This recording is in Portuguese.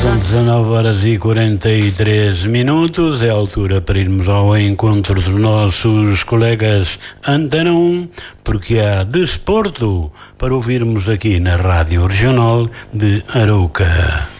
São 19h43, é a altura para irmos ao encontro dos nossos colegas Antena 1, porque há desporto para ouvirmos aqui na Rádio Regional de Arouca.